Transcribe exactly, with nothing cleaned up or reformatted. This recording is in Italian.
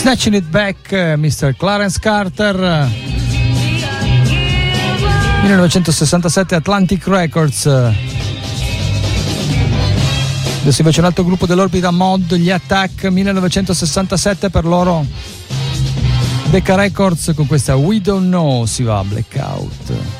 Snatching It Back, mister Clarence Carter, millenovecentosessantasette, Atlantic Records. Adesso invece un altro gruppo dell'orbita mod, gli Attack, millenovecentosessantasette, per loro Decca Records, con questa We Don't Know si va a Blackout.